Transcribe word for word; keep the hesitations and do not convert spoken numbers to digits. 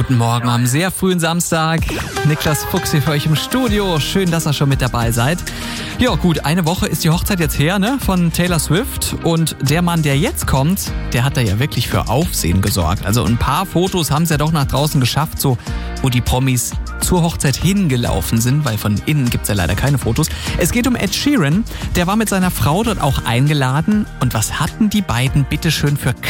Guten Morgen am sehr frühen Samstag. Niklas Fuchs hier für euch im Studio. Schön, dass ihr schon mit dabei seid. Ja gut, eine Woche ist die Hochzeit jetzt her, ne, von Taylor Swift. Und der Mann, der jetzt kommt, der hat da ja wirklich für Aufsehen gesorgt. Also ein paar Fotos haben es ja doch nach draußen geschafft, so wo die Promis zur Hochzeit hingelaufen sind, weil von innen gibt's ja leider keine Fotos. Es geht um Ed Sheeran, der war mit seiner Frau dort auch eingeladen. Und was hatten die beiden bitteschön für